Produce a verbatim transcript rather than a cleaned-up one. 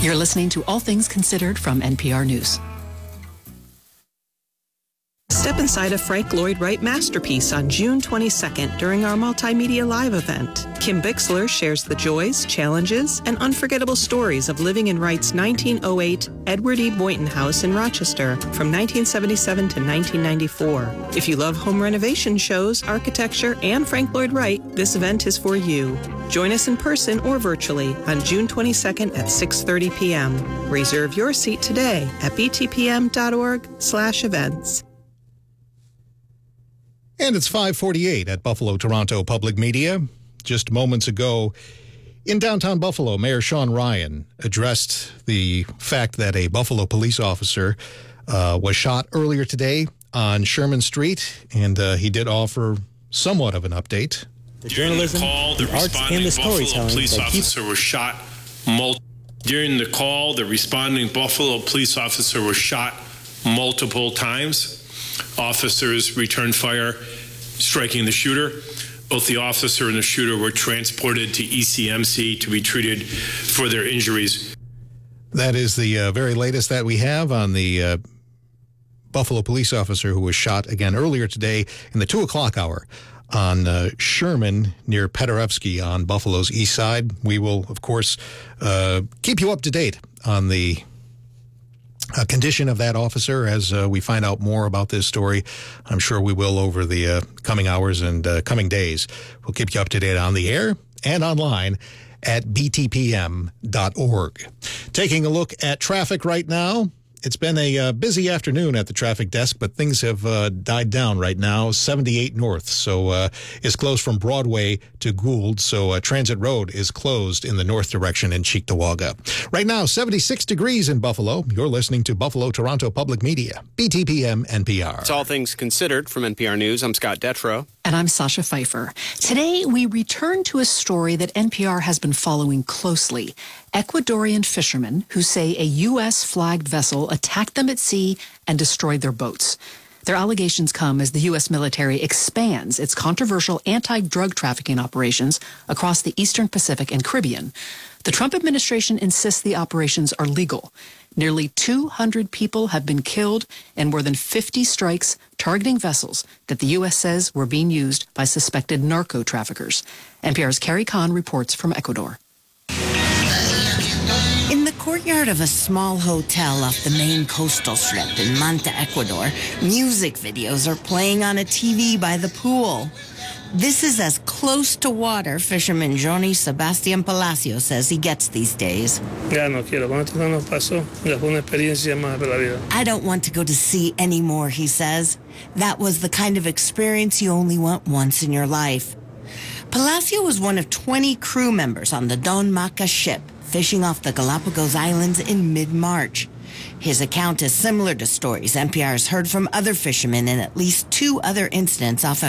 You're listening to All Things Considered from N P R News. Step inside a Frank Lloyd Wright masterpiece on June twenty-second during our Multimedia Live event. Kim Bixler shares the joys, challenges, and unforgettable stories of living in Wright's nineteen oh eight Edward E. Boynton House in Rochester from nineteen seventy-seven to nineteen ninety-four. If you love home renovation shows, architecture, and Frank Lloyd Wright, this event is for you. Join us in person or virtually on June twenty-second at six thirty p.m. Reserve your seat today at b t p m dot org slash events. And it's five forty-eight at Buffalo Toronto Public Media. Just moments ago, in downtown Buffalo, Mayor Sean Ryan addressed the fact that a Buffalo police officer uh, was shot earlier today on Sherman Street, and uh, he did offer somewhat of an update. The journalism, the, call, the, the arts, and the storytelling. Police officer keep- was shot. Mul- During the call, the responding Buffalo police officer was shot multiple times. Officers returned fire, striking the shooter. Both the officer and the shooter were transported to E C M C to be treated for their injuries. That is the uh, very latest that we have on the uh, Buffalo police officer who was shot again earlier today in the two o'clock hour on uh, Sherman near Paderewski on Buffalo's east side. We will, of course, uh, keep you up to date on the Uh, condition of that officer as uh, we find out more about this story. I'm sure we will over the uh, coming hours and uh, coming days. We'll keep you up to date on the air and online at b t p m dot org. Taking a look at traffic right now. It's been a uh, busy afternoon at the traffic desk, but things have uh, died down right now. seventy-eight North, so uh, is closed from Broadway to Gould, so uh, Transit Road is closed in the north direction in Cheektowaga. Right now, seventy-six degrees in Buffalo. You're listening to Buffalo Toronto Public Media, B T P M N P R. It's All Things Considered from N P R News. I'm Scott Detrow. And I'm Sasha Pfeiffer. Today, we return to a story that N P R has been following closely. Ecuadorian fishermen who say a U S-flagged vessel attacked them at sea and destroyed their boats. Their allegations come as the U S military expands its controversial anti-drug trafficking operations across the Eastern Pacific and Caribbean. The Trump administration insists the operations are legal. Nearly two hundred people have been killed and more than fifty strikes targeting vessels that the U S says were being used by suspected narco traffickers. N P R's Carrie Kahn reports from Ecuador. In the courtyard of a small hotel off the main coastal strip in Manta, Ecuador, music videos are playing on a T V by the pool. This is as close to water fisherman Johnny Sebastian Palacio says he gets these days. I don't want to go to sea anymore, he says. That was the kind of experience you only want once in your life. Palacio was one of twenty crew members on the Don Maca ship, fishing off the Galapagos Islands in mid-March. His account is similar to stories N P R has heard from other fishermen in at least two other incidents off